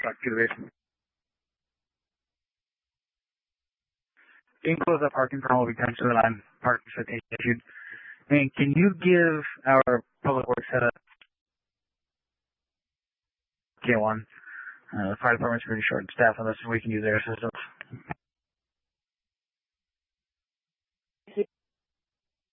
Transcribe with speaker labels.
Speaker 1: truck to the base. You can close that parking permit will be attached to the line. Parking citation issued. And can you give our public works head a K1? The fire department's pretty short staff on this, and we can use their assistance.